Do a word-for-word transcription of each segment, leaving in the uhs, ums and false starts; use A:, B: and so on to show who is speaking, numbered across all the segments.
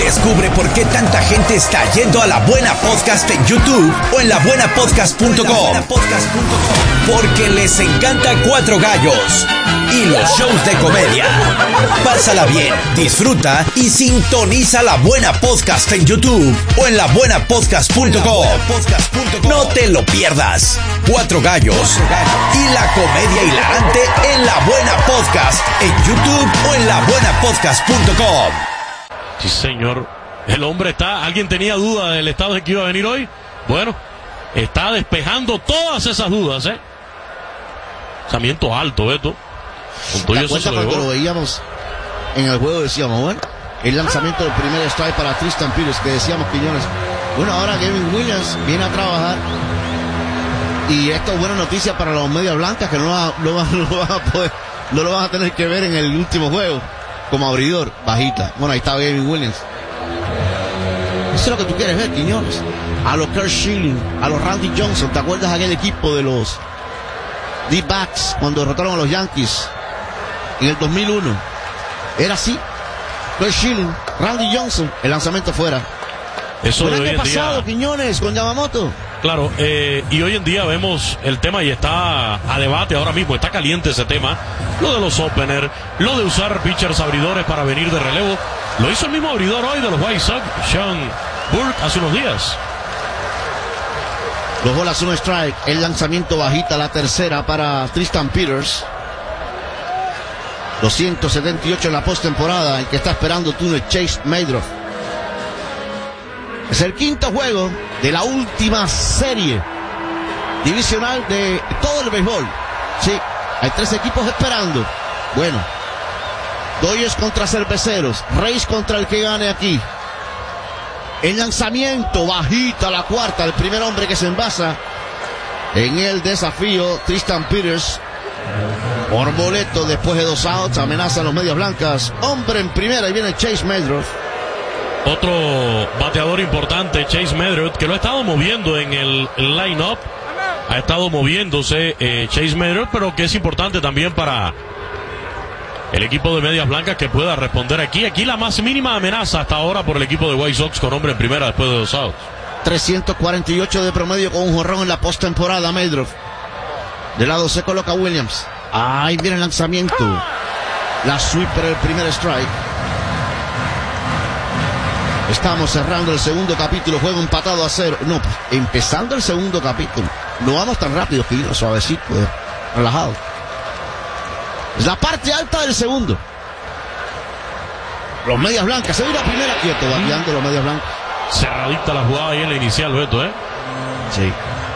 A: Descubre por qué tanta gente está yendo a La Buena Podcast en YouTube o en la buena podcast punto com. Porque les encanta Cuatro Gallos y los shows de comedia. Pásala bien, disfruta y sintoniza La Buena Podcast en YouTube o en la buena podcast punto com. No te lo pierdas. Cuatro Gallos y la comedia hilarante en La Buena Podcast en YouTube o en la buena podcast punto com.
B: Sí, señor. El hombre está... ¿Alguien tenía duda del estado de que iba a venir hoy? Bueno, está despejando todas esas dudas, ¿eh? Lanzamiento alto, Beto. Con todo
C: ¿Te
B: eso se
C: acuerdas cuando lo veíamos en el juego? Decíamos, bueno, el lanzamiento del primer strike para Tristan Peters, que decíamos, Quiñones, bueno, ahora Gavin Williams viene a trabajar. Y esto es buena noticia para los medias blancas, que no, va, no, va, no, van a poder, no lo van a tener que ver en el último juego como abridor, bajita. Bueno, ahí está Gavin Williams. Eso es lo que tú quieres ver, Quiñones. A los Kurt Schilling, a los Randy Johnson. ¿Te acuerdas aquel equipo de los D-backs cuando derrotaron a los Yankees en el dos mil uno? Era así. Kurt Schilling, Randy Johnson, el lanzamiento fuera.
B: Eso
C: el
B: de hoy
C: año
B: en día...
C: pasado, Quiñones, con Yamamoto.
B: Claro, eh, y hoy en día vemos el tema y está a debate ahora mismo, está caliente ese tema, lo de los openers, lo de usar pitchers abridores para venir de relevo. Lo hizo el mismo abridor hoy de los White Sox, Sean Burke, hace unos días.
C: Dos bolas, un strike, el lanzamiento bajita, la tercera para Tristan Peters. doscientos setenta y ocho en la postemporada, el que está esperando tú es Chase Maedroff. Es el quinto juego de la última serie divisional de todo el béisbol. Sí, hay tres equipos esperando. Bueno, Dodgers contra Cerveceros, Rays contra el que gane aquí. El lanzamiento bajita, la cuarta, el primer hombre que se envasa en el desafío, Tristan Peters. Por boleto, después de dos outs, amenazan los medias blancas. Hombre en primera y viene Chase Maedroff.
B: Otro bateador importante, Chase Maedroff, que lo ha estado moviendo en el line-up. Ha estado moviéndose eh, Chase Maedroff, pero que es importante también para el equipo de medias blancas que pueda responder aquí. Aquí la más mínima amenaza hasta ahora por el equipo de White Sox con hombre en primera después de dos outs.
C: trescientos cuarenta y ocho de promedio con un jonrón en la postemporada, Maedroff. De lado se coloca Williams. Ahí viene el lanzamiento. La sweeper, el primer strike. Estamos cerrando el segundo capítulo, juego empatado a cero. No, empezando el segundo capítulo. No vamos tan rápido, Gil, suavecito, eh, relajado. Es la parte alta del segundo. Los medias blancas, se ve la primera, quieto, bateando los medias blancas.
B: Cerradita la jugada ahí en la inicial, Beto, ¿eh?
C: Sí.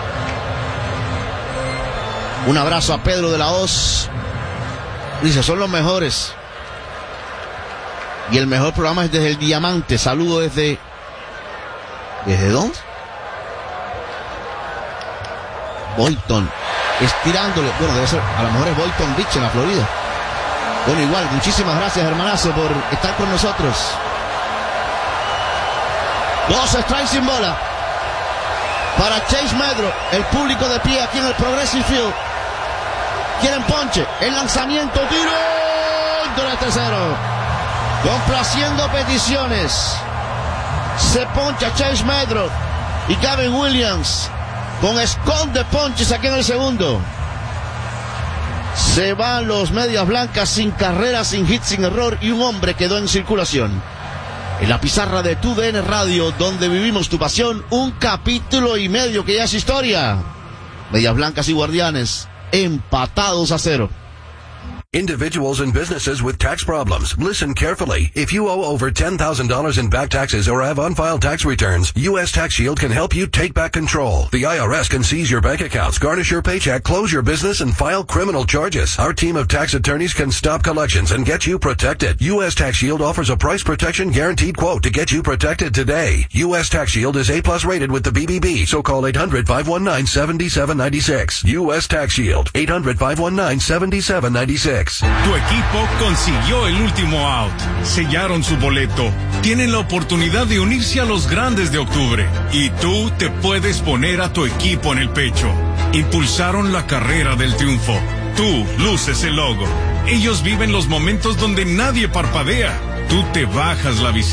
C: Un abrazo a Pedro de la Hoz. Dice, son los mejores. Y el mejor programa es desde el Diamante. Saludo desde... ¿Desde dónde? Boynton. Estirándole. Bueno, debe ser... A lo mejor es Boynton Beach en la Florida. Bueno, igual. Muchísimas gracias, hermanazo, por estar con nosotros. Dos strikes sin bola. Para Chase Maedroff. El público de pie aquí en el Progressive Field. Quieren ponche. El lanzamiento. Tiro. Dentro del tercero. Complaciendo peticiones. Se poncha Chase Maedroff y Gavin Williams con esconde ponches aquí en el segundo. Se van los medias blancas sin carrera, sin hit, sin error, y un hombre quedó en circulación. En la pizarra de tu D N Radio, donde vivimos tu pasión, un capítulo y medio que ya es historia. Medias blancas y guardianes empatados a cero.
D: Individuals and businesses with tax problems, listen carefully. If you owe over ten thousand dollars in back taxes or have unfiled tax returns, U S Tax Shield can help you take back control. The I R S can seize your bank accounts, garnish your paycheck, close your business, and file criminal charges. Our team of tax attorneys can stop collections and get you protected. U S Tax Shield offers a price protection guaranteed quote to get you protected today. U S Tax Shield is A plus rated with the B B B, so call eight hundred, five one nine, seven seven nine six. U S Tax Shield, eight hundred, five one nine, seven seven nine six.
E: Tu equipo consiguió el último out. Sellaron su boleto. Tienen la oportunidad de unirse a los grandes de octubre. Y tú te puedes poner a tu equipo en el pecho. Impulsaron la carrera del triunfo. Tú luces el logo. Ellos viven los momentos donde nadie parpadea. Tú te bajas la visión.